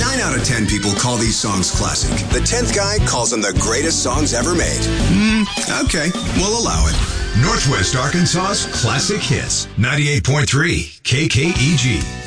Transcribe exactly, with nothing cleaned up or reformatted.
Nine out of ten people call these songs classic. The tenth guy calls them the greatest songs ever made. Hmm, okay, we'll allow it. Northwest Arkansas's Classic Hits, ninety-eight point three K K E G.